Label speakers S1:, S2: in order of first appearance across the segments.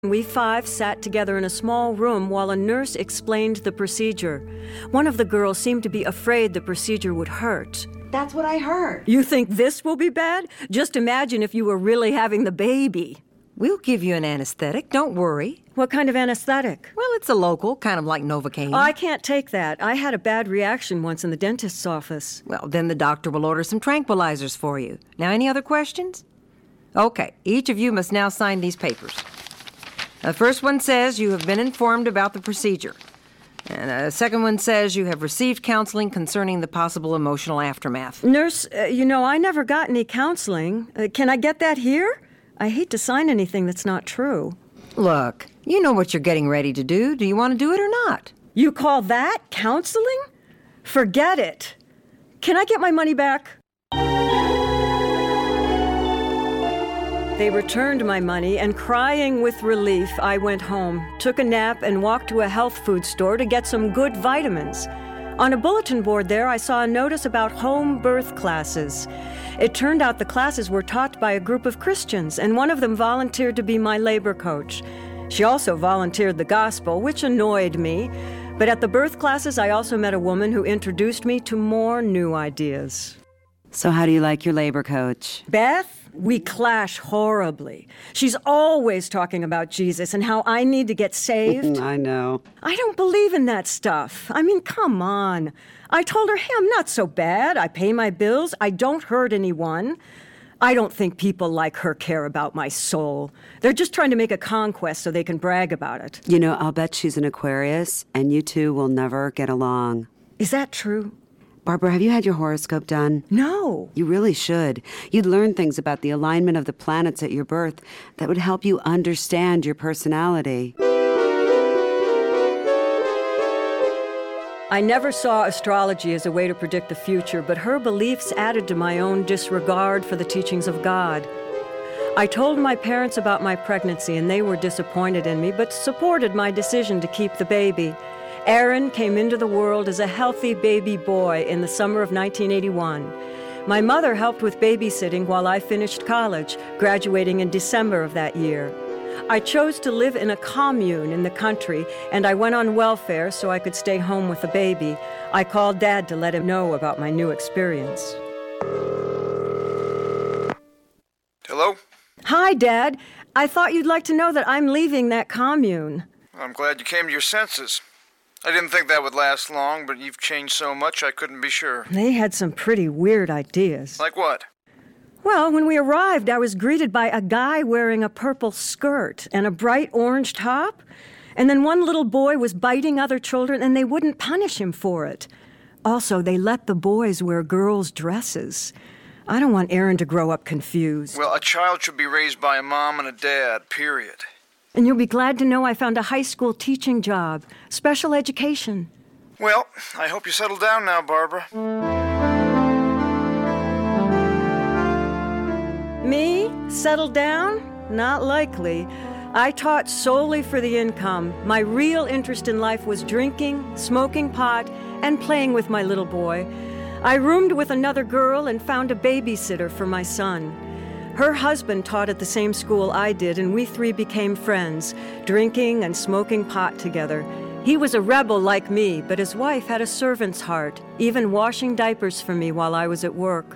S1: We 5 sat together in a small room while a nurse explained the procedure. One of the girls seemed to be afraid the procedure would hurt.
S2: That's what I heard.
S1: You think this will be bad? Just imagine if you were really having the baby.
S3: We'll give you an anesthetic, don't worry.
S1: What kind of anesthetic?
S3: Well, it's a local, kind of like Novocaine.
S1: Oh, I can't take that. I had a bad reaction once in the dentist's office.
S3: Well, then the doctor will order some tranquilizers for you. Now, any other questions? Okay, each of you must now sign these papers. The first one says you have been informed about the procedure. And the second one says you have received counseling concerning the possible emotional aftermath.
S1: Nurse, I never got any counseling. Can I get that here? I hate to sign anything that's not true.
S3: Look, you know what you're getting ready to do. Do you want to do it or not?
S1: You call that counseling? Forget it. Can I get my money back? They returned my money, and crying with relief, I went home, took a nap, and walked to a health food store to get some good vitamins. On a bulletin board there, I saw a notice about home birth classes. It turned out the classes were taught by a group of Christians, and one of them volunteered to be my labor coach. She also volunteered the gospel, which annoyed me. But at the birth classes, I also met a woman who introduced me to more new ideas.
S2: So how do you like your labor coach?
S1: Beth? We clash horribly. She's always talking about Jesus and how I need to get saved.
S2: I know.
S1: I don't believe in that stuff. I mean, come on. I told her, hey, I'm not so bad. I pay my bills. I don't hurt anyone. I don't think people like her care about my soul. They're just trying to make a conquest so they can brag about it.
S2: I'll bet she's an Aquarius, and you two will never get along.
S1: Is that true?
S2: Barbara, have you had your horoscope done?
S1: No.
S2: You really should. You'd learn things about the alignment of the planets at your birth that would help you understand your personality.
S1: I never saw astrology as a way to predict the future, but her beliefs added to my own disregard for the teachings of God. I told my parents about my pregnancy, and they were disappointed in me, but supported my decision to keep the baby. Aaron came into the world as a healthy baby boy in the summer of 1981. My mother helped with babysitting while I finished college, graduating in December of that year. I chose to live in a commune in the country, and I went on welfare so I could stay home with the baby. I called Dad to let him know about my new experience.
S4: Hello?
S1: Hi, Dad. I thought you'd like to know that I'm leaving that commune.
S4: I'm glad you came to your senses. I didn't think that would last long, but you've changed so much I couldn't be sure.
S1: They had some pretty weird ideas.
S4: Like what?
S1: Well, when we arrived, I was greeted by a guy wearing a purple skirt and a bright orange top. And then one little boy was biting other children, and they wouldn't punish him for it. Also, they let the boys wear girls' dresses. I don't want Aaron to grow up confused.
S4: Well, a child should be raised by a mom and a dad, period.
S1: And you'll be glad to know I found a high school teaching job, special education.
S4: Well, I hope you settle down now, Barbara.
S1: Me? Settle down? Not likely. I taught solely for the income. My real interest in life was drinking, smoking pot, and playing with my little boy. I roomed with another girl and found a babysitter for my son. Her husband taught at the same school I did, and we 3 became friends, drinking and smoking pot together. He was a rebel like me, but his wife had a servant's heart, even washing diapers for me while I was at work.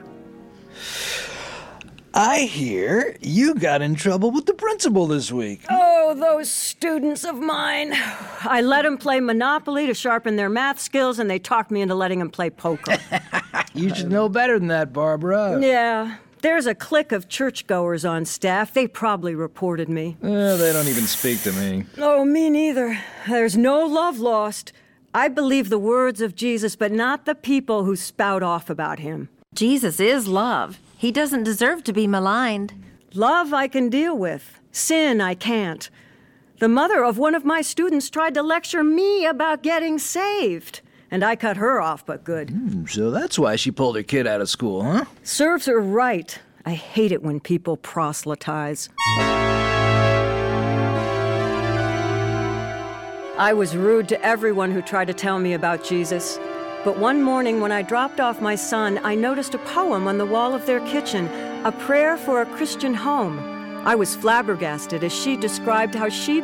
S5: I hear you got in trouble with the principal this week.
S1: Oh, those students of mine. I let them play Monopoly to sharpen their math skills, and they talked me into letting them play poker.
S5: You should know better than that, Barbara.
S1: Yeah. There's a clique of churchgoers on staff. They probably reported me.
S5: They don't even speak to me.
S1: Oh, me neither. There's no love lost. I believe the words of Jesus, but not the people who spout off about him.
S3: Jesus is love. He doesn't deserve to be maligned.
S1: Love I can deal with. Sin I can't. The mother of one of my students tried to lecture me about getting saved. And I cut her off, but good.
S5: So that's why she pulled her kid out of school, huh?
S1: Serves her right. I hate it when people proselytize. I was rude to everyone who tried to tell me about Jesus. But one morning when I dropped off my son, I noticed a poem on the wall of their kitchen, a prayer for a Christian home. I was flabbergasted as she described how she'd